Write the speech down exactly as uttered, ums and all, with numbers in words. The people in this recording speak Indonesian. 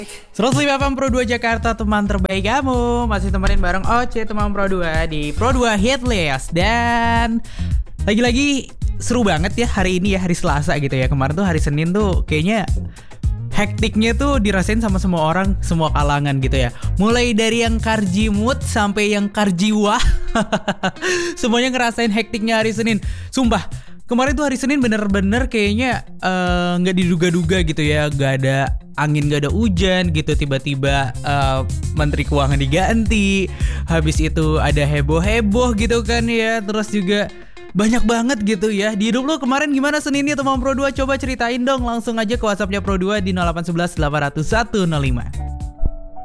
seratus lima F M Pro dua Jakarta, teman terbaik kamu. Masih temenin bareng Oce, teman Pro dua di Pro dua Hit List. Dan lagi-lagi seru banget ya hari ini ya, hari Selasa gitu ya. Kemarin tuh hari Senin tuh kayaknya hektiknya tuh dirasain sama semua orang, semua kalangan gitu ya. Mulai dari yang karji mood sampai yang karji wah. Semuanya ngerasain hektiknya hari Senin. Sumpah, kemarin tuh hari Senin bener-bener kayaknya nggak uh, diduga-duga gitu ya. Gak ada angin, gak ada hujan gitu. Tiba-tiba uh, Menteri Keuangan diganti. Habis itu ada heboh-heboh gitu kan ya. Terus juga banyak banget gitu ya. Di hidup lo kemarin gimana Seninnya teman Pro dua? Coba ceritain dong. Langsung aja ke WhatsAppnya Pro dua di nol delapan satu satu delapan nol satu nol lima.